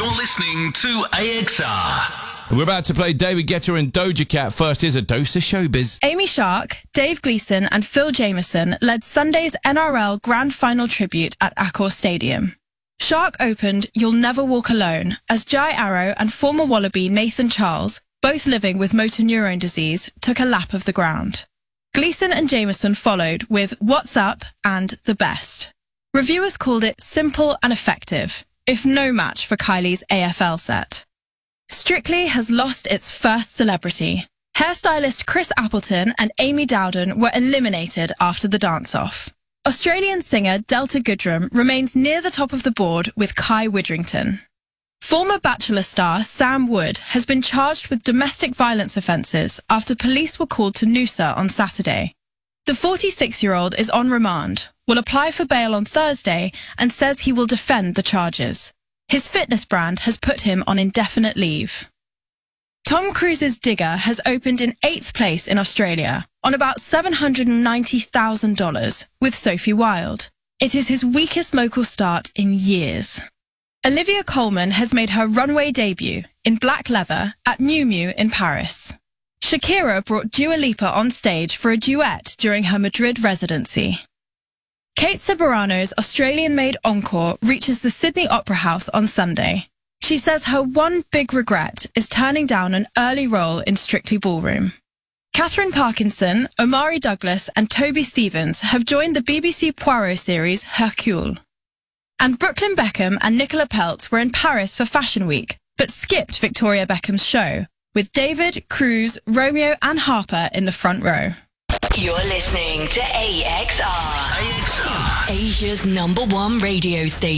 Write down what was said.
You're listening to AXR. We're about to play David Guetta and Doja Cat. First is a dose of showbiz. Amy Shark, Dave Gleeson and Phil Jameson led Sunday's NRL Grand Final tribute at Accor Stadium. Shark opened You'll Never Walk Alone as Jai Arrow and former Wallaby Nathan Charles, both living with motor neurone disease, took a lap of the ground. Gleeson and Jameson followed with What's Up and The Best. Reviewers called it simple and effective, if no match for Kylie's AFL set. Strictly has lost its first celebrity. Hairstylist Chris Appleton and Amy Dowden were eliminated after the dance-off. Australian singer Delta Goodrem remains near the top of the board with Kai Widrington. Former Bachelor star Sam Wood has been charged with domestic violence offences after police were called to Noosa on Saturday. The 46-year-old is on remand, will apply for bail on Thursday and says he will defend the charges. His fitness brand has put him on indefinite leave. Tom Cruise's Digger has opened in 8th place in Australia on about $790,000 with Sophie Wilde. It is his weakest local start in years. Olivia Colman has made her runway debut in black leather at Miu Miu in Paris. Shakira brought Dua Lipa on stage for a duet during her Madrid residency. Kate Ceberano's Australian-made Encore reaches the Sydney Opera House on Sunday. She says her one big regret is turning down an early role in Strictly Ballroom. Catherine Parkinson, Omari Douglas and Toby Stevens have joined the BBC Poirot series Hercule. And Brooklyn Beckham and Nicola Peltz were in Paris for Fashion Week, but skipped Victoria Beckham's show, with David, Cruz, Romeo and Harper in the front row. You're listening to AXR, Asia's #1 radio station.